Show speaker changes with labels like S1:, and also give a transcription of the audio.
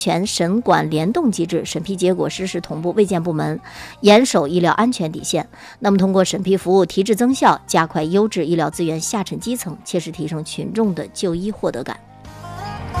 S1: 全审管联动机制，审批结果实时同步，卫健部门严守医疗安全底线。那么，通过审批服务提质增效，加快优质医疗资源下沉基层，切实提升群众的就医获得感。